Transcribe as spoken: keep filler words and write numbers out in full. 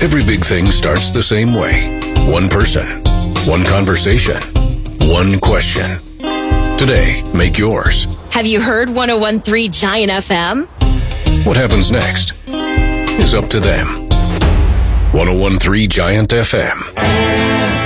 Every big thing starts the same way. One person, one conversation, one question. Today, make yours. Have you heard one oh one point three Giant F M? What happens next is up to them. one oh one point three Giant F M.